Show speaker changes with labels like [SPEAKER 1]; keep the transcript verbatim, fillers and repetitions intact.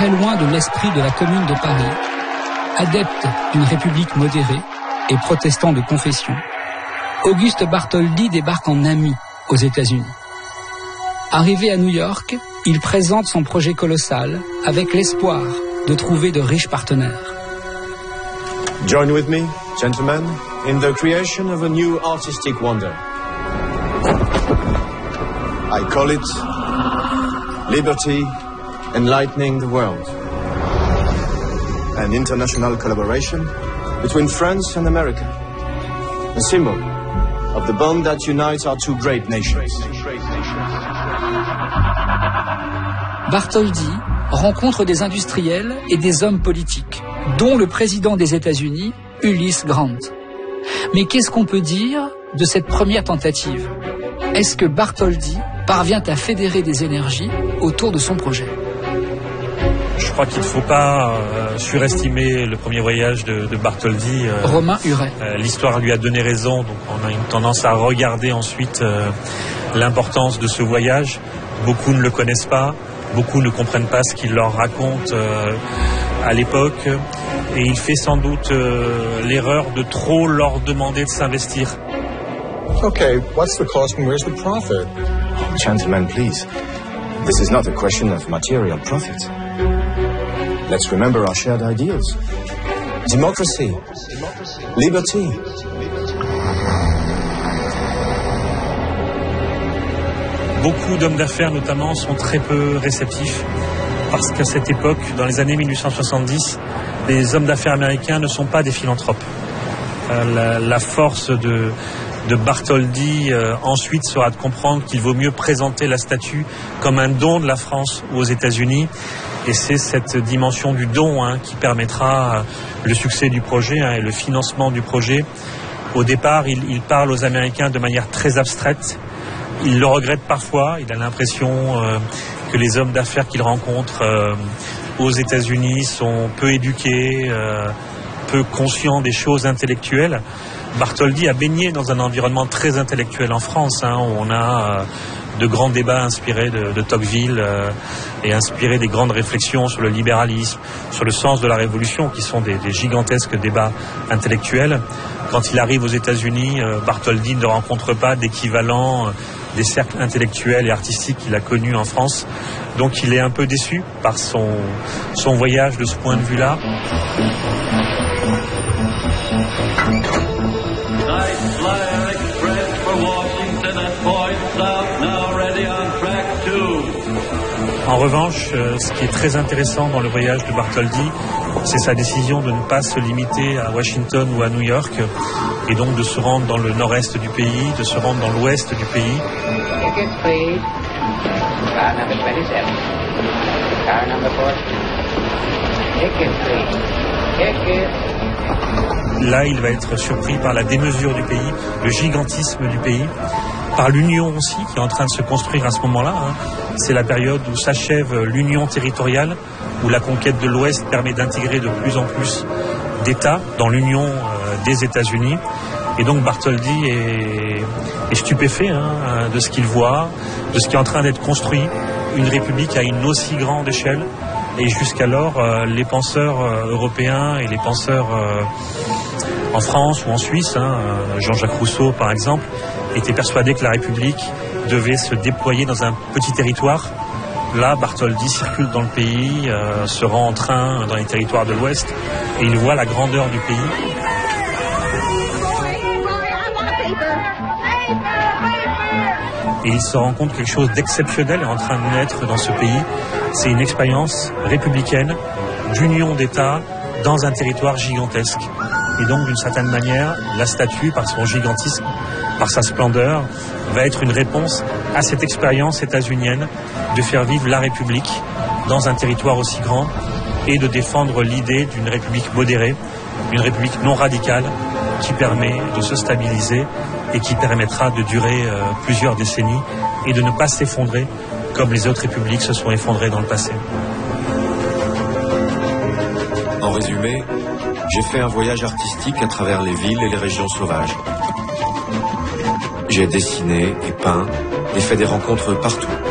[SPEAKER 1] très loin de l'esprit de la Commune de Paris, adepte d'une république modérée et protestant de confession, Auguste Bartholdi débarque en ami aux États-Unis. Arrivé à New York, il présente son projet colossal avec l'espoir de trouver de riches partenaires.
[SPEAKER 2] Join with me, gentlemen, in the creation of a new artistic wonder. I call it Liberty Enlightening the World. An international collaboration between France and America. A symbol of the bond that unites our two great nations.
[SPEAKER 1] Bartholdi rencontre des industriels et des hommes politiques, dont le président des États-Unis, Ulysse Grant. Mais qu'est-ce qu'on peut dire de cette première tentative? Est-ce que Bartholdi parvient à fédérer des énergies autour de son projet?
[SPEAKER 3] Je crois qu'il ne faut pas euh, surestimer le premier voyage de, de Bartholdi. Euh,
[SPEAKER 1] Romain Huret.
[SPEAKER 3] Euh, L'histoire lui a donné raison, donc on a une tendance à regarder ensuite euh, l'importance de ce voyage. Beaucoup ne le connaissent pas, beaucoup ne comprennent pas ce qu'il leur raconte euh, à l'époque, et il fait sans doute euh, l'erreur de trop leur demander de s'investir.
[SPEAKER 4] Okay, what's the cost and where's the profit?
[SPEAKER 2] Gentlemen, please. This is not a question of material profit. Let's remember our shared ideals. Democracy. Liberty.
[SPEAKER 3] Beaucoup d'hommes d'affaires, notamment, sont très peu réceptifs parce qu'à cette époque, dans les années mille huit cent soixante-dix, les hommes d'affaires américains ne sont pas des philanthropes. Euh, la, la force de, de Bartholdi, euh, ensuite, sera de comprendre qu'il vaut mieux présenter la statue comme un don de la France aux États-Unis. Et c'est cette dimension du don hein, qui permettra le succès du projet hein, et le financement du projet. Au départ, il, il parle aux Américains de manière très abstraite. Il le regrette parfois. Il a l'impression euh, que les hommes d'affaires qu'il rencontre euh, aux États-Unis sont peu éduqués, euh, peu conscients des choses intellectuelles. Bartholdi a baigné dans un environnement très intellectuel en France, hein, où on a euh, de grands débats inspirés de, de Tocqueville euh, et inspirés des grandes réflexions sur le libéralisme, sur le sens de la révolution, qui sont des, des gigantesques débats intellectuels. Quand il arrive aux États-Unis, euh, Bartholdi ne rencontre pas d'équivalent euh, des cercles intellectuels et artistiques qu'il a connus en France. Donc il est un peu déçu par son, son voyage de ce point de vue-là. En revanche, euh, ce qui est très intéressant dans le voyage de Bartholdi, c'est sa décision de ne pas se limiter à Washington ou à New York, et donc de se rendre dans le nord-est du pays, de se rendre dans l'ouest du pays. Là, il va être surpris par la démesure du pays, le gigantisme du pays, par l'union aussi qui est en train de se construire à ce moment-là. Hein. C'est la période où s'achève l'union territoriale, où la conquête de l'Ouest permet d'intégrer de plus en plus d'États dans l'union euh, des États-Unis. Et donc Bartholdi est, est stupéfait hein, de ce qu'il voit, de ce qui est en train d'être construit. Une république à une aussi grande échelle. Et jusqu'alors, euh, les penseurs euh, européens et les penseurs euh, en France ou en Suisse, hein, euh, Jean-Jacques Rousseau par exemple, étaient persuadés que la République devait se déployer dans un petit territoire. Là, Bartholdi circule dans le pays, euh, se rend en train dans les territoires de l'Ouest et il voit la grandeur du pays. Et il se rend compte que quelque chose d'exceptionnel est en train de naître dans ce pays. C'est une expérience républicaine d'union d'États dans un territoire gigantesque. Et donc, d'une certaine manière, la statue, par son gigantisme, par sa splendeur, va être une réponse à cette expérience états-unienne de faire vivre la République dans un territoire aussi grand et de défendre l'idée d'une République modérée, une République non radicale qui permet de se stabiliser et qui permettra de durer euh, plusieurs décennies et de ne pas s'effondrer comme les autres républiques se sont effondrées dans le passé.
[SPEAKER 5] En résumé, j'ai fait un voyage artistique à travers les villes et les régions sauvages. J'ai dessiné et peint et fait des rencontres partout.